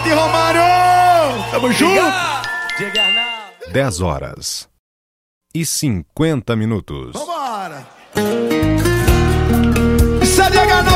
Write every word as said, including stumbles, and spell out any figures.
Grande Romário! Tamo junto! dez horas e cinquenta minutos. Vambora! C D H